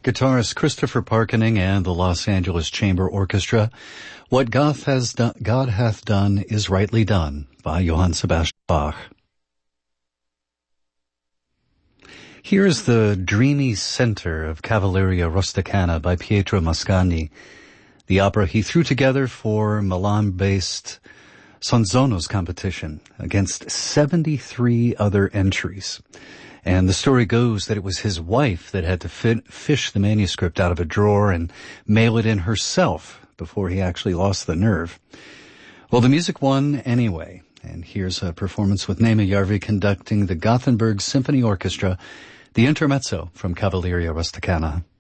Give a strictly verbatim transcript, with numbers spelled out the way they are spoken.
Guitarist Christopher Parkening and the Los Angeles Chamber Orchestra. What God has done, God hath done is rightly done by Johann Sebastian Bach. Here is the dreamy center of Cavalleria Rusticana by Pietro Mascagni, the opera he threw together for Milan-based Sonzonos competition against seventy-three other entries. And the story goes that it was his wife that had to fit, fish the manuscript out of a drawer and mail it in herself before he actually lost the nerve. Well, the music won anyway, and here's a performance with Neema Järvi conducting the Gothenburg Symphony Orchestra, the Intermezzo from Cavalleria Rusticana.